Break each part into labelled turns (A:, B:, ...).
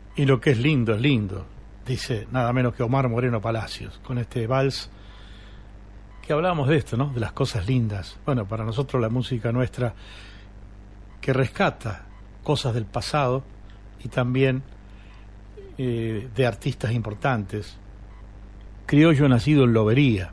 A: Y lo que es lindo, dice nada menos que Omar Moreno Palacios, con este vals que hablábamos de esto, ¿no? De las cosas lindas. Bueno, para nosotros la música nuestra que rescata cosas del pasado y también de artistas importantes. Criollo nacido en Lobería,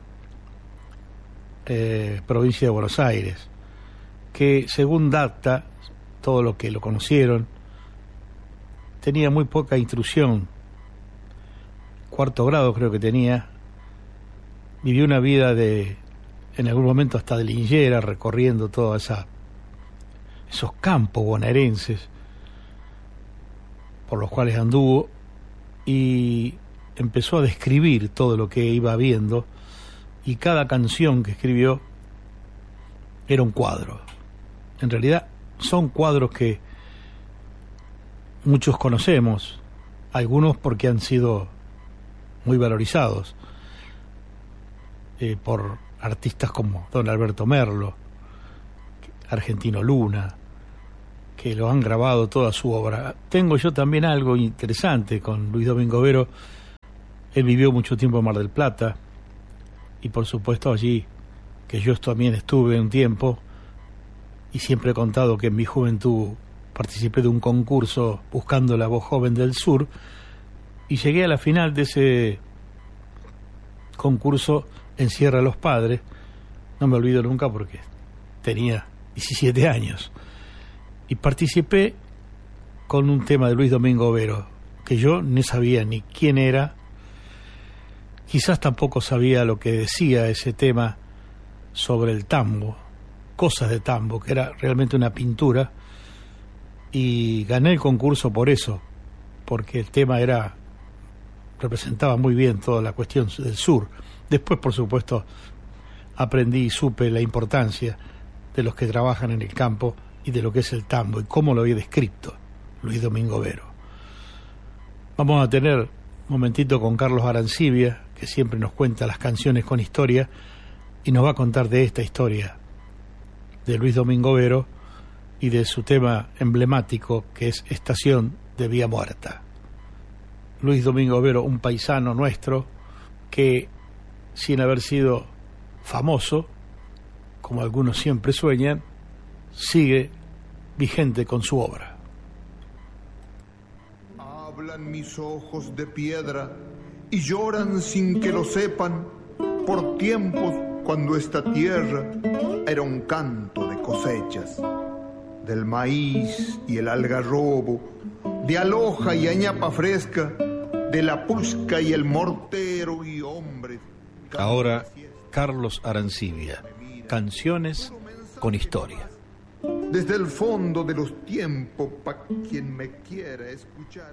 A: provincia de Buenos Aires, que según data, todo lo que lo conocieron, tenía muy poca instrucción, 4º grado creo que tenía, vivió una vida en algún momento hasta de linchera, recorriendo todos esos campos bonaerenses por los cuales anduvo, y empezó a describir todo lo que iba viendo, y cada canción que escribió era un cuadro. En realidad son cuadros que muchos conocemos, algunos porque han sido muy valorizados por artistas como don Alberto Merlo, Argentino Luna, que lo han grabado toda su obra. Tengo yo también algo interesante con Luis Domingo Vero. Él vivió mucho tiempo en Mar del Plata, y por supuesto allí, que yo también estuve un tiempo, y siempre he contado que en mi juventud participé de un concurso buscando la voz joven del sur, y llegué a la final de ese concurso en Sierra de los Padres. No me olvido nunca porque tenía 17 años, y participé con un tema de Luis Domingo Vero, que yo no sabía ni quién era, quizás tampoco sabía lo que decía ese tema sobre el tambo, cosas de tambo, que era realmente una pintura, y gané el concurso por eso, porque el tema representaba muy bien toda la cuestión del sur. Después, por supuesto, aprendí y supe la importancia de los que trabajan en el campo y de lo que es el tambo y cómo lo había descrito Luis Domingo Vero. Vamos a tener un momentito con Carlos Arancibia, que siempre nos cuenta las canciones con historia, y nos va a contar de esta historia de Luis Domingo Vero y de su tema emblemático, que es Estación de Vía Muerta. Luis Domingo Vero, un paisano nuestro que, sin haber sido famoso, como algunos siempre sueñan, sigue vigente con su obra.
B: Hablan mis ojos de piedra y lloran sin que lo sepan por tiempos cuando esta tierra era un canto de cosechas, del maíz y el algarrobo, de aloja y añapa fresca, de la pusca y el mortero y hombres.
A: Ahora, Carlos Arancibia, canciones con historia.
B: Desde el fondo de los tiempos, pa' quien me quiera escuchar.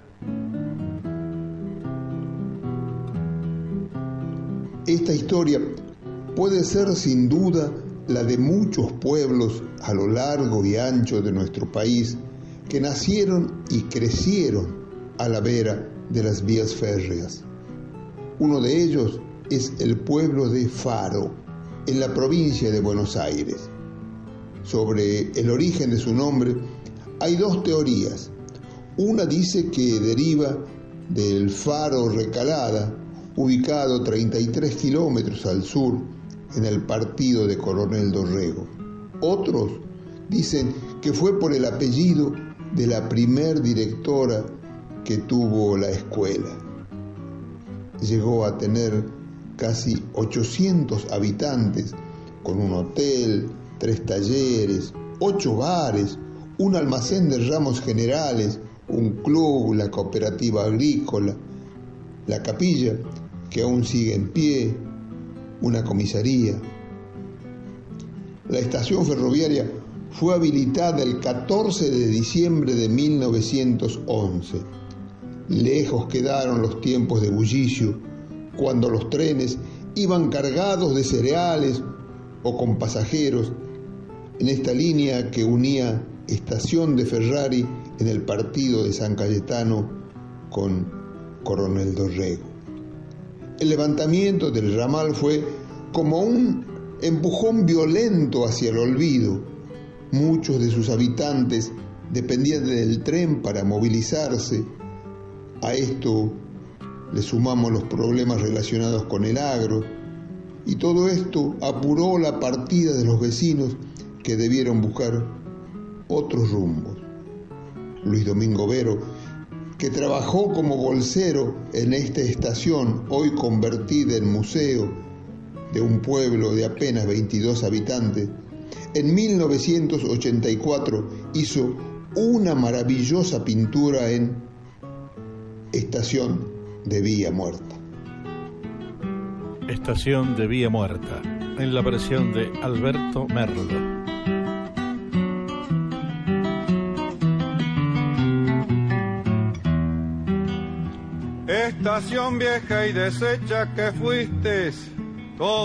B: Esta historia puede ser sin duda la de muchos pueblos a lo largo y ancho de nuestro país que nacieron y crecieron a la vera de las vías férreas. Uno de ellos es el pueblo de Faro, en la provincia de Buenos Aires. Sobre el origen de su nombre hay dos teorías. Una dice que deriva del Faro Recalada, ubicado 33 kilómetros al sur en el partido de Coronel Dorrego. Otros dicen que fue por el apellido de la primer directora que tuvo la escuela. Llegó a tener casi 800 habitantes, con un hotel, 3 talleres, 8 bares, un almacén de ramos generales, un club, la cooperativa agrícola, la capilla, que aún sigue en pie, una comisaría. La estación ferroviaria fue habilitada el 14 de diciembre de 1911. Lejos quedaron los tiempos de bullicio, cuando los trenes iban cargados de cereales o con pasajeros en esta línea que unía Estación de Ferrari en el partido de San Cayetano con Coronel Dorrego. El levantamiento del ramal fue como un empujón violento hacia el olvido. Muchos de sus habitantes dependían del tren para movilizarse. A esto le sumamos los problemas relacionados con el agro, y todo esto apuró la partida de los vecinos que debieron buscar otros rumbos. Luis Domingo Vero, que trabajó como bolsero en esta estación, hoy convertida en museo de un pueblo de apenas 22 habitantes, en 1984 hizo una maravillosa pintura en Estación de Villa Muerta.
A: Estación de Villa Muerta, en la versión de Alberto Merlo.
C: Estación vieja y deshecha que fuiste, todo